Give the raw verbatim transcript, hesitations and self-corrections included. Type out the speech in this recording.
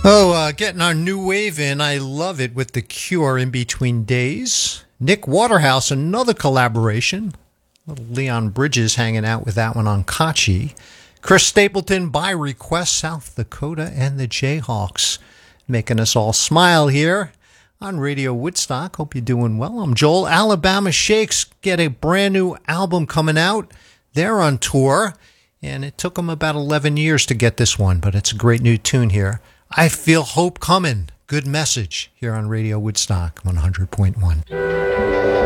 Oh, uh, getting our new wave in. I love it with The Cure, In Between Days. Nick Waterhouse, another collaboration. Little Leon Bridges hanging out with that one on Kachi. Chris Stapleton, by request, South Dakota and the Jayhawks. Making us all smile here on Radio Woodstock. Hope you're doing well. I'm Joel. Alabama Shakes get a brand new album coming out. They're on tour, and it took them about eleven years to get this one, but it's a great new tune here. I Feel Hope Coming. Good message here on Radio Woodstock one hundred point one.